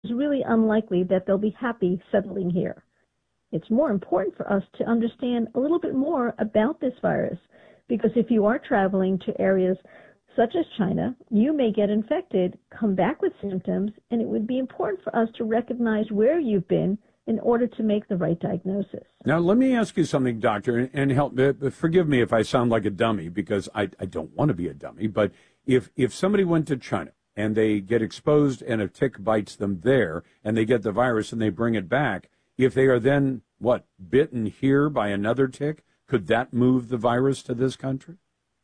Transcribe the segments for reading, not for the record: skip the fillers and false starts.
it's really unlikely that they'll be happy settling here. It's more important for us to understand a little bit more about this virus, because if you are traveling to areas such as China, you may get infected, come back with symptoms, and it would be important for us to recognize where you've been in order to make the right diagnosis. Now, let me ask you something, doctor, and help. Forgive me if I sound like a dummy, because I don't want to be a dummy, but if somebody went to China and they get exposed and a tick bites them there and they get the virus and they bring it back, if they are then, bitten here by another tick, could that move the virus to this country?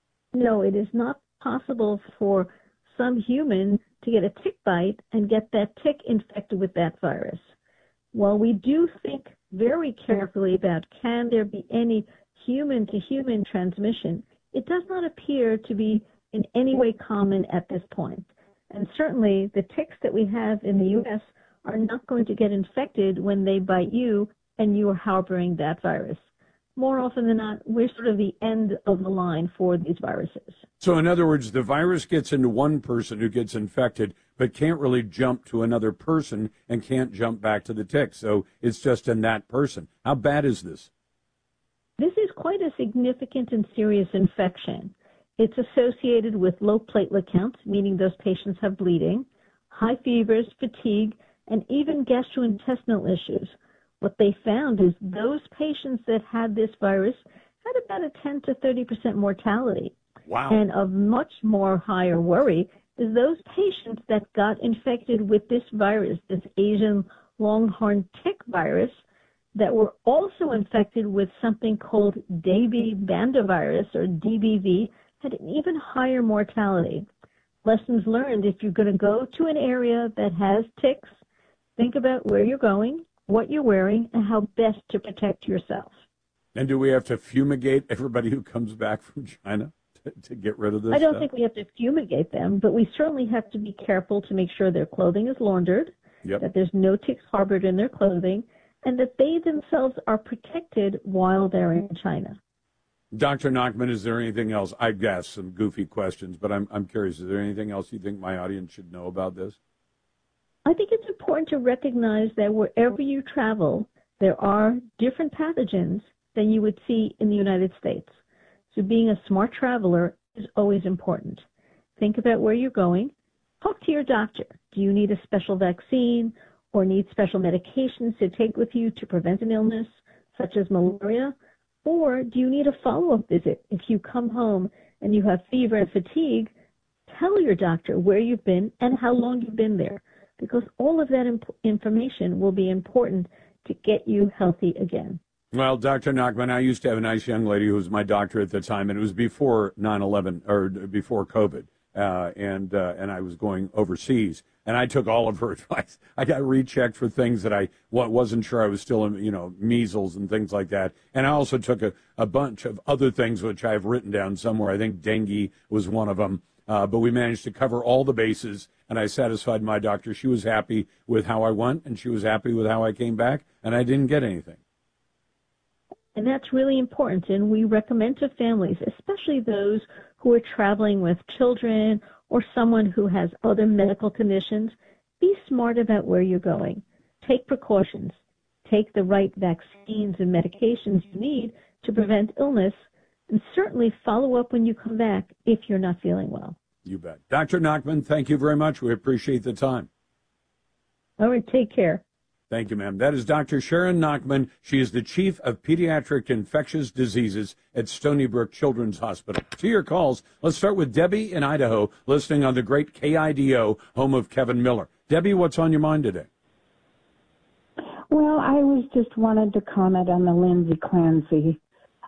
No, it is not possible for some human to get a tick bite and get that tick infected with that virus. While we do think very carefully about can there be any human-to-human transmission, it does not appear to be in any way common at this point. And certainly the ticks that we have in the U.S. are not going to get infected when they bite you and you are harboring that virus. More often than not, we're sort of the end of the line for these viruses. So in other words, the virus gets into one person who gets infected, but can't really jump to another person and can't jump back to the tick. So it's just in that person. How bad is this? This is quite a significant and serious infection. It's associated with low platelet counts, meaning those patients have bleeding, high fevers, fatigue, and even gastrointestinal issues. What they found is those patients that had this virus had about a 10 to 30% mortality. Wow. And of much more higher worry is those patients that got infected with this virus, this Asian longhorn tick virus, that were also infected with something called Dabey bandovirus, or DBV, had an even higher mortality. Lessons learned: if you're going to go to an area that has ticks, think about where you're going, what you're wearing, and how best to protect yourself. And do we have to fumigate everybody who comes back from China to get rid of this I don't stuff? think we have to fumigate them, but we certainly have to be careful to make sure their clothing is laundered, that there's no ticks harbored in their clothing, and that they themselves are protected while they're in China. Dr. Nachman, is there anything else? I've asked some goofy questions, but I'm curious. Is there anything else you think my audience should know about this? I think it's important to recognize that wherever you travel, there are different pathogens than you would see in the United States. So being a smart traveler is always important. Think about where you're going. Talk to your doctor. Do you need a special vaccine or need special medications to take with you to prevent an illness, such as malaria? Or do you need a follow-up visit? If you come home and you have fever and fatigue, tell your doctor where you've been and how long you've been there, because all of that information will be important to get you healthy again. Well, Dr. Nachman, I used to have a nice young lady who was my doctor at the time, and it was before 9/11 or before COVID, and I was going overseas, and I took all of her advice. I got rechecked for things that wasn't sure I was still in, measles and things like that, and I also took a bunch of other things which I have written down somewhere. I think dengue was one of them. But we managed to cover all the bases, and I satisfied my doctor. She was happy with how I went, and she was happy with how I came back, and I didn't get anything. And that's really important, and we recommend to families, especially those who are traveling with children or someone who has other medical conditions, be smart about where you're going. Take precautions. Take the right vaccines and medications you need to prevent illness, and certainly follow up when you come back if you're not feeling well. You bet. Dr. Nachman, thank you very much. We appreciate the time. All right, take care. Thank you, ma'am. That is Dr. Sharon Nachman. She is the Chief of Pediatric Infectious Diseases at Stony Brook Children's Hospital. To your calls, let's start with Debbie in Idaho, listening on the great KIDO, home of Kevin Miller. Debbie, what's on your mind today? Well, I was just wanted to comment on the Lindsay Clancy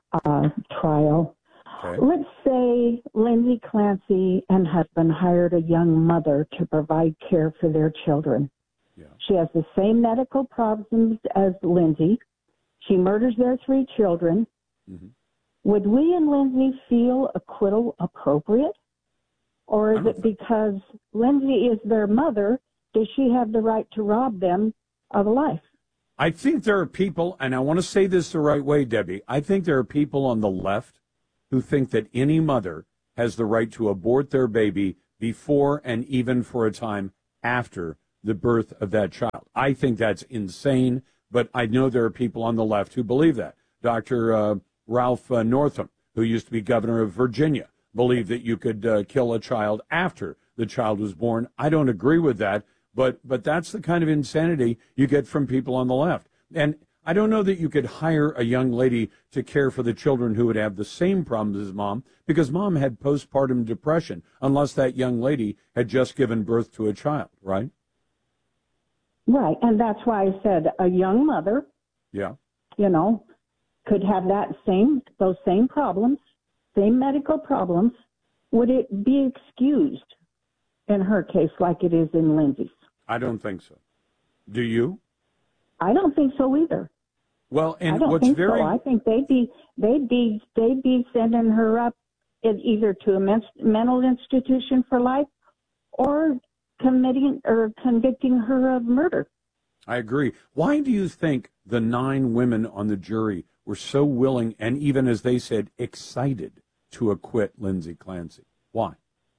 trial. Okay. Let's say Lindsay Clancy and husband hired a young mother to provide care for their children. Yeah. She has the same medical problems as Lindsay. She murders their 3 children. Mm-hmm. Would we and Lindsay feel acquittal appropriate? Or is it because Lindsay is their mother, does she have the right to rob them of a life? I think there are people, and I want to say this the right way, Debbie, I think there are people on the left who think that any mother has the right to abort their baby before and even for a time after the birth of that child. I think that's insane, but I know there are people on the left who believe that. Dr. Ralph Northam, who used to be governor of Virginia, believed that you could kill a child after the child was born. I don't agree with that, but that's the kind of insanity you get from people on the left. And I don't know that you could hire a young lady to care for the children who would have the same problems as mom, because mom had postpartum depression, unless that young lady had just given birth to a child, right? Right, and that's why I said a young mother, yeah, could have those same problems, same medical problems. Would it be excused in her case like it is in Lindsay's? I don't think so. Do you? I don't think so either. Well, and I don't what's think very so. I think they'd be sending her up either to a mental institution for life or convicting her of murder. I agree. Why do you think the 9 women on the jury were so willing and even, as they said, excited to acquit Lindsay Clancy? Why?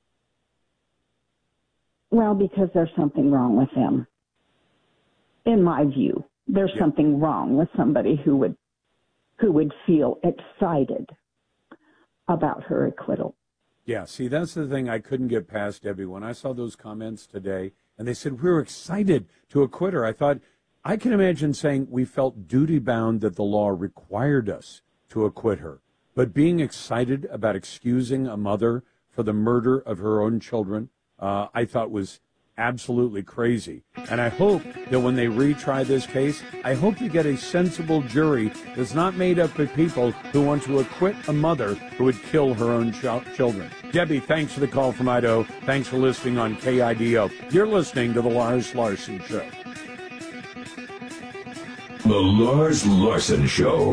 Well, because there's something wrong with them. In my view, there's something wrong with somebody who would feel excited about her acquittal. Yeah, see, that's the thing I couldn't get past, Debbie. When I saw those comments today, and they said, we're excited to acquit her, I thought, I can imagine saying we felt duty-bound that the law required us to acquit her. But being excited about excusing a mother for the murder of her own children, I thought was absolutely crazy. And I hope that when they retry this case, I hope you get a sensible jury that's not made up of people who want to acquit a mother who would kill her own children. Debbie, thanks for the call from Idaho. Thanks for listening on KIDO. You're listening to The Lars Larson Show. The Lars Larson Show.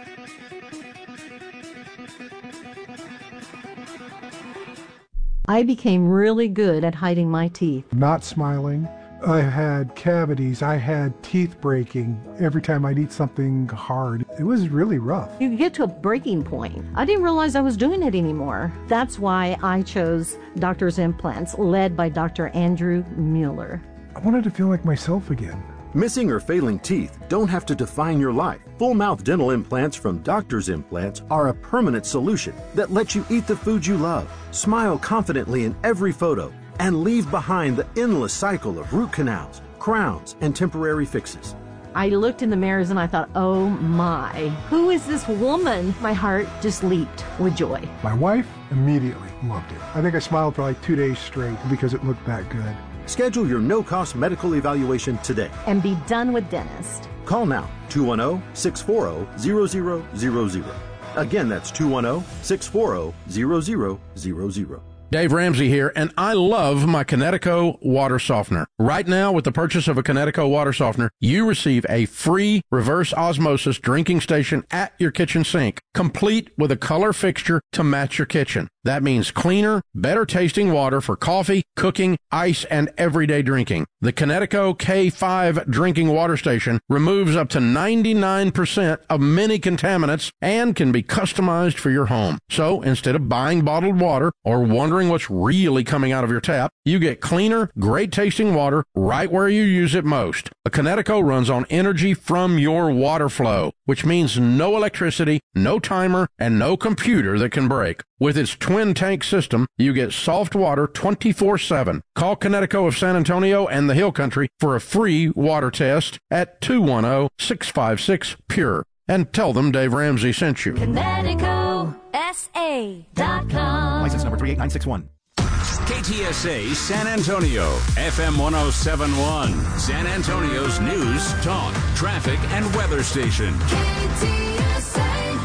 I became really good at hiding my teeth. Not smiling. I had cavities. I had teeth breaking every time I'd eat something hard. It was really rough. You get to a breaking point. I didn't realize I was doing it anymore. That's why I chose Doctor's Implants, led by Dr. Andrew Mueller. I wanted to feel like myself again. Missing or failing teeth don't have to define your life. Full mouth dental implants from Doctor's Implants are a permanent solution that lets you eat the food you love, smile confidently in every photo, and leave behind the endless cycle of root canals, crowns, and temporary fixes. I looked in the mirrors and I thought, oh my, who is this woman? My heart just leaped with joy. My wife immediately loved it. I think I smiled for like 2 days straight because it looked that good. Schedule your no-cost medical evaluation today. And be done with dentist. Call now, 210-640-0000. Again, that's 210-640-0000. Dave Ramsey here, and I love my Connecticut water softener. Right now, with the purchase of a Connecticut water softener, you receive a free reverse osmosis drinking station at your kitchen sink, complete with a color fixture to match your kitchen. That means cleaner, better tasting water for coffee, cooking, ice, and everyday drinking. The Connecticut K5 drinking water station removes up to 99% of many contaminants and can be customized for your home. So instead of buying bottled water or wondering what's really coming out of your tap, you get cleaner, great tasting water right where you use it most. A Connecticut runs on energy from your water flow, which means no electricity, no timer, and no computer that can break. With its twin tank system, you get soft water 24/7. Call Connecticut of San Antonio and the Hill Country for a free water test at 210-656-PURE. And tell them Dave Ramsey sent you. ConnecticutSA.com. License number 38961. KTSA San Antonio, FM 107.1, San Antonio's news, talk, traffic, and weather station. KTSA.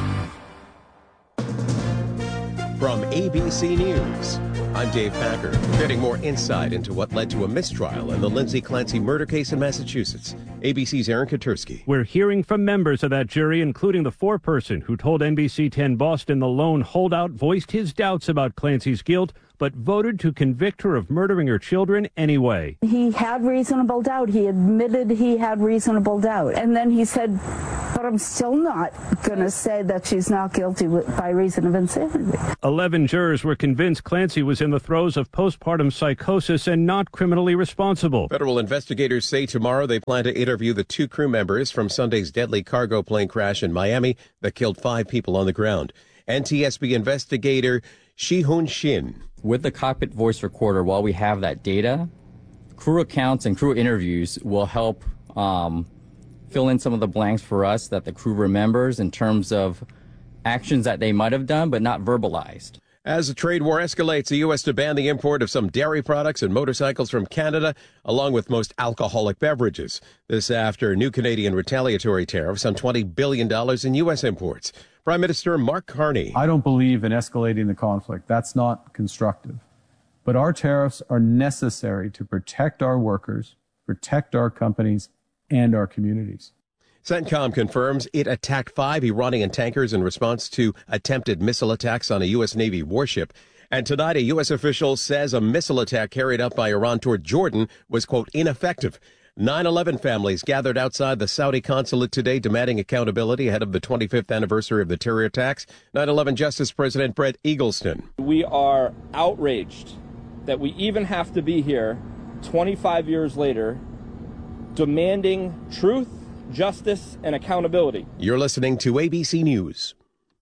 From ABC News, I'm Dave Packer, getting more insight into what led to a mistrial in the Lindsay Clancy murder case in Massachusetts. ABC's Aaron Katursky. We're hearing from members of that jury, including the foreperson who told NBC 10 Boston the lone holdout voiced his doubts about Clancy's guilt, but voted to convict her of murdering her children anyway. He had reasonable doubt. He admitted he had reasonable doubt. And then he said, but But I'm still not going to say that she's not guilty by reason of insanity. 11 jurors were convinced Clancy was in the throes of postpartum psychosis and not criminally responsible. Federal investigators say tomorrow they plan to interview the 2 crew members from Sunday's deadly cargo plane crash in Miami that killed 5 people on the ground. NTSB investigator Shi-Hun Shin. With the cockpit voice recorder, while we have that data, crew accounts and crew interviews will help fill in some of the blanks for us that the crew remembers in terms of actions that they might have done but not verbalized. As the trade war escalates, the U.S. to ban the import of some dairy products and motorcycles from Canada, along with most alcoholic beverages. This after new Canadian retaliatory tariffs on $20 billion in U.S. imports. Prime Minister Mark Carney. I don't believe in escalating the conflict. That's not constructive. But our tariffs are necessary to protect our workers, protect our companies, and our communities. CENTCOM confirms it attacked 5 Iranian tankers in response to attempted missile attacks on a U.S. Navy warship. And tonight, a U.S. official says a missile attack carried out by Iran toward Jordan was, quote, ineffective. 9/11 families gathered outside the Saudi consulate today demanding accountability ahead of the 25th anniversary of the terror attacks. 9/11 Justice President Brett Eagleston. We are outraged that we even have to be here 25 years later demanding truth, justice, and accountability. You're listening to ABC News.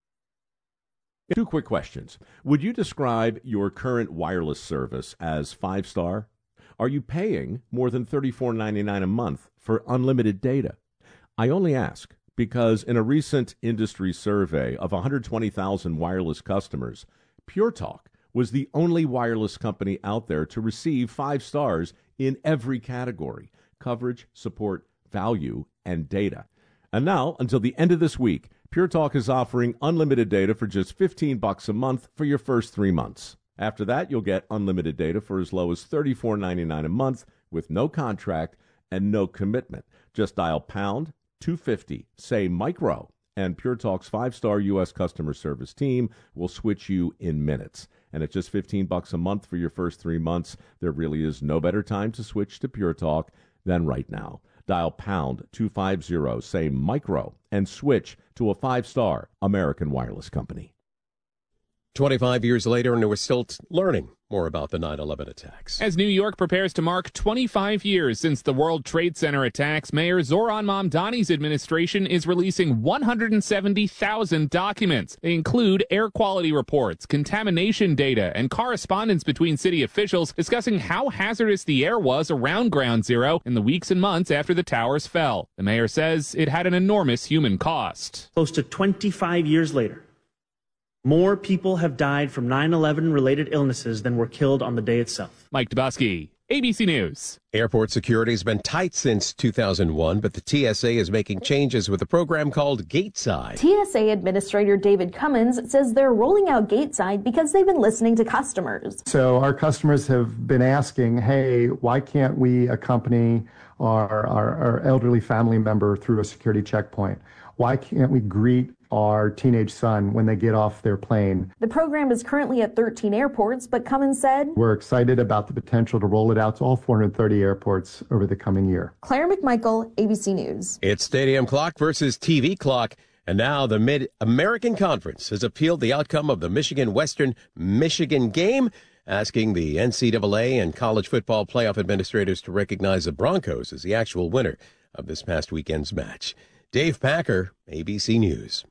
2 quick questions. Would you describe your current wireless service as 5-star? Are you paying more than $34.99 a month for unlimited data? I only ask because in a recent industry survey of 120,000 wireless customers, Pure Talk was the only wireless company out there to receive 5 stars in every category: coverage, support, value, and data. And now, until the end of this week, Pure Talk is offering unlimited data for just $15 a month for your first 3 months. After that, you'll get unlimited data for as low as $34.99 a month with no contract and no commitment. Just dial pound 250, say micro, and Pure Talk's 5-star U.S. customer service team will switch you in minutes. And at just $15 a month for your first 3 months, there really is no better time to switch to Pure Talk than right now. Dial pound 250, say micro, and switch to a 5-star American wireless company. 25 years later, and we're still learning more about the 9/11 attacks. As New York prepares to mark 25 years since the World Trade Center attacks, Mayor Zohran Mamdani's administration is releasing 170,000 documents. They include air quality reports, contamination data, and correspondence between city officials discussing how hazardous the air was around Ground Zero in the weeks and months after the towers fell. The mayor says it had an enormous human cost. Close to 25 years later, more people have died from 9/11 related illnesses than were killed on the day itself. Mike Dubosky, ABC News. Airport security has been tight since 2001, but the TSA is making changes with a program called Gateside. TSA Administrator David Cummins says they're rolling out Gateside because they've been listening to customers. So our customers have been asking, hey, why can't we accompany our elderly family member through a security checkpoint? Why can't we greet our teenage son when they get off their plane? The program is currently at 13 airports, but Cummins said, we're excited about the potential to roll it out to all 430 airports over the coming year. Claire McMichael, ABC News. It's Stadium Clock versus TV Clock. And now the Mid-American Conference has appealed the outcome of the Michigan-Western Michigan game, asking the NCAA and college football playoff administrators to recognize the Broncos as the actual winner of this past weekend's match. Dave Packer, ABC News.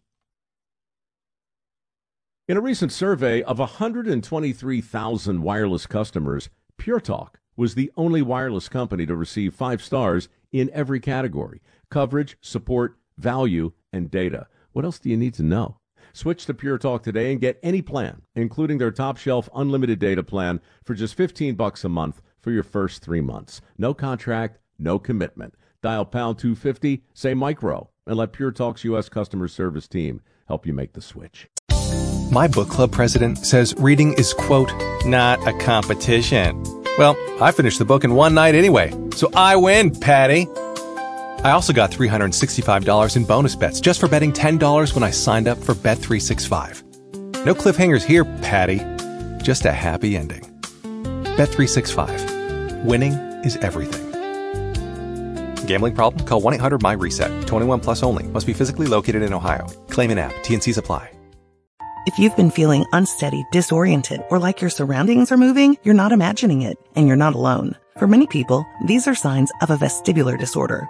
In a recent survey of 123,000 wireless customers, Pure Talk was the only wireless company to receive 5 stars in every category: coverage, support, value, and data. What else do you need to know? Switch to Pure Talk today and get any plan, including their top-shelf unlimited data plan, for just $15 a month for your first 3 months. No contract, no commitment. Dial pound 250, say micro, and let Pure Talk's U.S. customer service team help you make the switch. My book club president says reading is, quote, not a competition. Well, I finished the book in one night anyway, so I win, Patty. I also got $365 in bonus bets just for betting $10 when I signed up for Bet365. No cliffhangers here, Patty. Just a happy ending. Bet365. Winning is everything. Gambling problem? Call 1-800-MY-RESET. 21 plus only. Must be physically located in Ohio. Claim an app. T&Cs apply. If you've been feeling unsteady, disoriented, or like your surroundings are moving, you're not imagining it, and you're not alone. For many people, these are signs of a vestibular disorder,